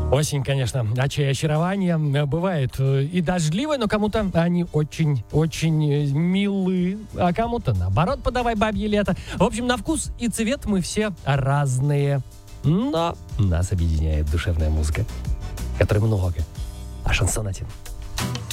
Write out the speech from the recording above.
Осень, конечно, очарование. Бывает и дождливое, но кому-то они очень-очень милы, а кому-то, наоборот, подавай бабье лето. В общем, на вкус и цвет мы все разные. Но нас объединяет душевная музыка, которой много. А шансон один.